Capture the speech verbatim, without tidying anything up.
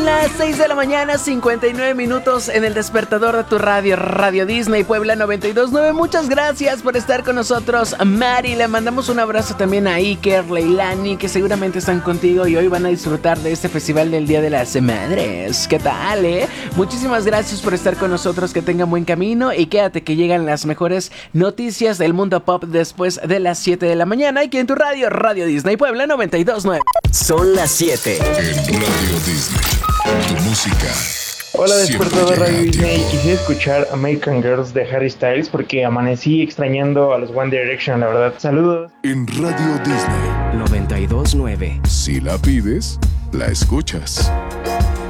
las seis de la mañana, cincuenta y nueve minutos en el despertador de tu radio, Radio Disney Puebla noventa y dos punto nueve. Muchas gracias por estar con nosotros, Mari. Le mandamos un abrazo también a Iker, Leilani, que seguramente están contigo y hoy van a disfrutar de este festival del Día de las Madres. ¿Qué tal, eh? Muchísimas gracias por estar con nosotros, que tengan buen camino y quédate que llegan las mejores noticias del mundo pop después de las siete de la mañana aquí en tu radio, Radio Disney Puebla noventa y dos punto nueve. Son las siete. En Radio Disney, tu música. Hola, siempre despertador llega Radio a Disney. tiempo. Quisiera escuchar American Girls de Harry Styles porque amanecí extrañando a los One Direction, la verdad. Saludos. En Radio Disney, noventa y dos punto nueve. si la pides, la escuchas.